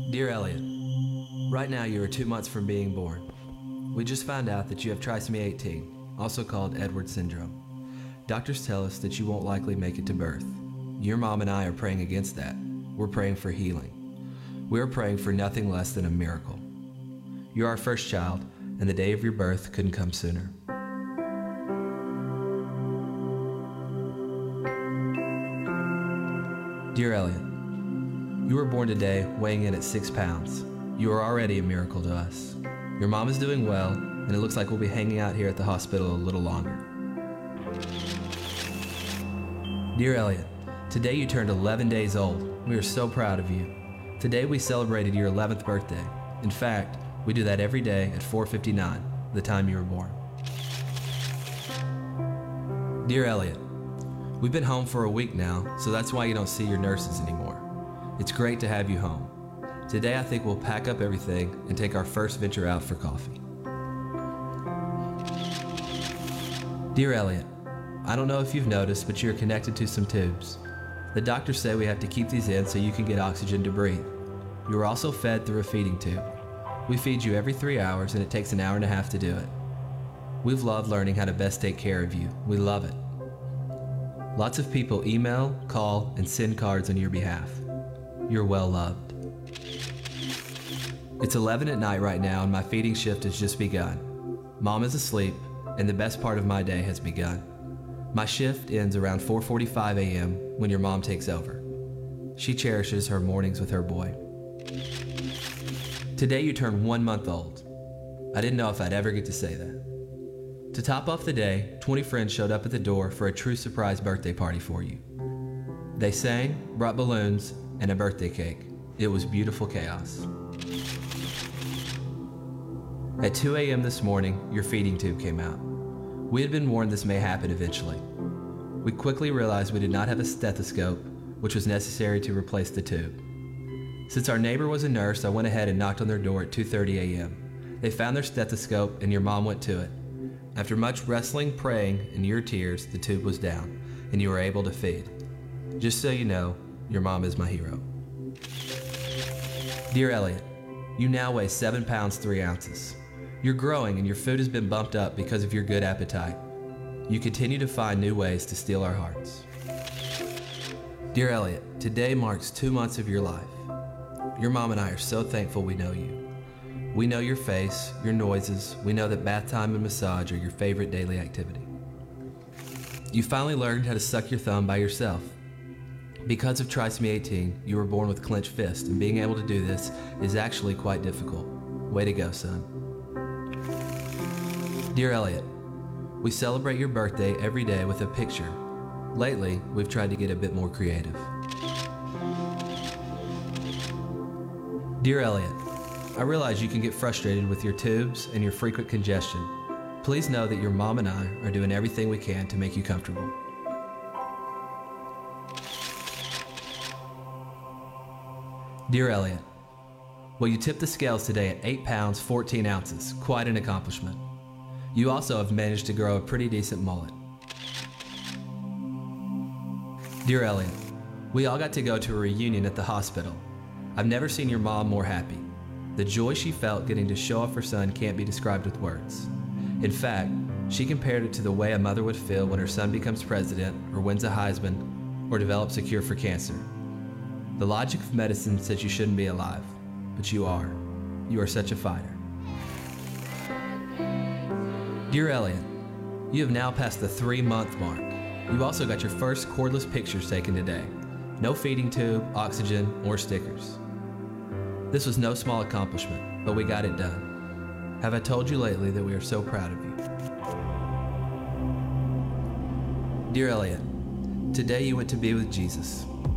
Dear Elliot, right now you are 2 months from being born. We just found out that you have trisomy 18, also called Edwards syndrome. Doctors tell us that you won't likely make it to birth. Your mom and I are praying against that. We're praying for healing. We are praying for nothing less than a miracle. You're our first child, and the day of your birth couldn't come sooner. Dear Elliot, you were born today weighing in at 6 pounds. You are already a miracle to us. Your mom is doing well, and it looks like we'll be hanging out here at the hospital a little longer. Dear Elliot, today you turned 11 days old. We are so proud of you. Today we celebrated your 11th birthday. In fact, we do that every day at 4:59, the time you were born. Dear Elliot, we've been home for a week now, so that's why you don't see your nurses anymore. It's great to have you home. Today I think we'll pack up everything and take our first venture out for coffee. Dear Elliot, I don't know if you've noticed, but you're connected to some tubes. The doctors say we have to keep these in so you can get oxygen to breathe. You are also fed through a feeding tube. We feed you every 3 hours and it takes an hour and a half to do it. We've loved learning how to best take care of you. We love it. Lots of people email, call, and send cards on your behalf. You're well loved. It's 11 at night right now and my feeding shift has just begun. Mom is asleep and the best part of my day has begun. My shift ends around 4:45 a.m. when your mom takes over. She cherishes her mornings with her boy. Today you turn 1 month old. I didn't know if I'd ever get to say that. To top off the day, 20 friends showed up at the door for a true surprise birthday party for you. They sang, brought balloons, and a birthday cake. It was beautiful chaos. At 2 a.m. this morning, your feeding tube came out. We had been warned this may happen eventually. We quickly realized we did not have a stethoscope, which was necessary to replace the tube. Since our neighbor was a nurse, I went ahead and knocked on their door at 2:30 a.m. They found their stethoscope and your mom went to it. After much wrestling, praying, and your tears, the tube was down, and you were able to feed. Just so you know, your mom is my hero. Dear Elliot, you now weigh 7 pounds 3 ounces. You're growing and your food has been bumped up because of your good appetite. You continue to find new ways to steal our hearts. Dear Elliot, today marks 2 months of your life. Your mom and I are so thankful we know you. We know your face, your noises. We know that bath time and massage are your favorite daily activity. You finally learned how to suck your thumb by yourself. Because of trisomy 18, you were born with clenched fists, and being able to do this is actually quite difficult. Way to go, son. Dear Elliot, we celebrate your birthday every day with a picture. Lately, we've tried to get a bit more creative. Dear Elliot, I realize you can get frustrated with your tubes and your frequent congestion. Please know that your mom and I are doing everything we can to make you comfortable. Dear Elliot, well, you tipped the scales today at 8 pounds 14 ounces, quite an accomplishment. You also have managed to grow a pretty decent mullet. Dear Elliot, we all got to go to a reunion at the hospital. I've never seen your mom more happy. The joy she felt getting to show off her son can't be described with words. In fact, she compared it to the way a mother would feel when her son becomes president or wins a Heisman or develops a cure for cancer. The logic of medicine says you shouldn't be alive, but you are. You are such a fighter. Dear Elliot, you have now passed the 3-month mark. You also got your first cordless pictures taken today. No feeding tube, oxygen, or stickers. This was no small accomplishment, but we got it done. Have I told you lately that we are so proud of you? Dear Elliot, today you went to be with Jesus.